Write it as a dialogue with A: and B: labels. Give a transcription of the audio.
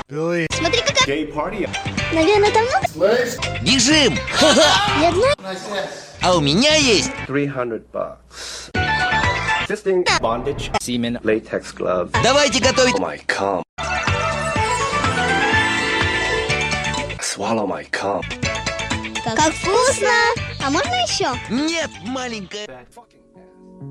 A: Смотри, какая...
B: Гей-парти.
A: Наверное, там много?
C: Бежим!
A: Я знаю.
C: А у меня есть
B: $300. Fisting, bondage, semen, latex gloves.
C: Давайте готовить.
B: Oh my cum. Swallow my cum.
A: Как вкусно! А можно еще?
C: Нет, маленькая.
B: That fucking